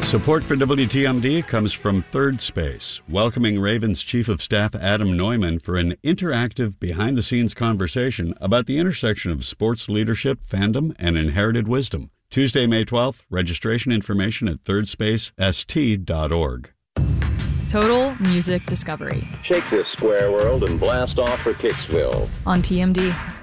Support for WTMD comes from Third Space, welcoming Ravens Chief of Staff Adam Neumann for an interactive behind-the-scenes conversation about the intersection of sports leadership, fandom, and inherited wisdom. Tuesday, May 12th, registration information at thirdspacest.org. Total Music Discovery. Shake this square world and blast off for Kicksville. On TMD.